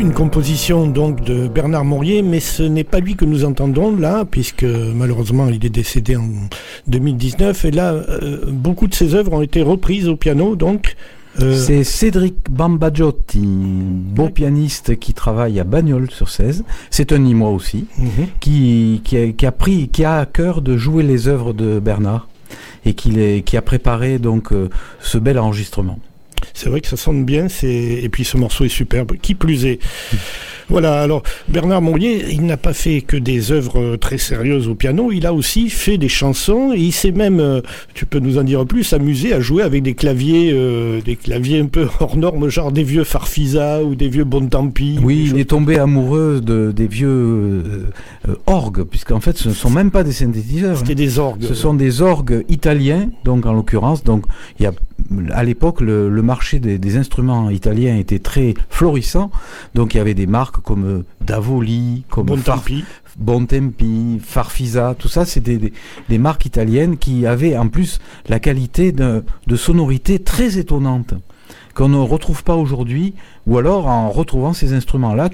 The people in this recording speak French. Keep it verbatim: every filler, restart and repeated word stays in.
Une composition donc de Bernard Mourier, mais ce n'est pas lui que nous entendons là, puisque malheureusement il est décédé en deux mille dix-neuf, et là euh, beaucoup de ses œuvres ont été reprises au piano, donc... Euh... C'est Cédric Bambagiotti, beau ouais. pianiste qui travaille à Bagnols-sur-Cèze, c'est un Nîmois aussi, mm-hmm. qui, qui, a, qui a pris, qui a à cœur de jouer les œuvres de Bernard, et qui, les, qui a préparé donc euh, ce bel enregistrement. C'est vrai que ça sonne bien, c'est... et puis ce morceau est superbe, qui plus est. Voilà, alors Bernard Mourier, il n'a pas fait que des œuvres très sérieuses au piano, il a aussi fait des chansons, et il s'est même, euh, tu peux nous en dire plus, amusé à jouer avec des claviers, euh, des claviers un peu hors normes, genre des vieux Farfisa ou des vieux Bontempi. Oui, il est tombé amoureux de, des vieux euh, euh, orgues, puisqu'en fait ce ne sont même pas des synthétiseurs. C'était hein. des orgues. Ce sont des orgues italiens, donc en l'occurrence, donc il y a à l'époque le, le marché des, des instruments italiens était très florissant, donc il y avait des marques comme Davoli, comme Bontempi, Far, Bontempi, Farfisa, tout ça c'était des, des marques italiennes qui avaient en plus la qualité de, de sonorité très étonnante qu'on ne retrouve pas aujourd'hui, ou alors en retrouvant ces instruments-là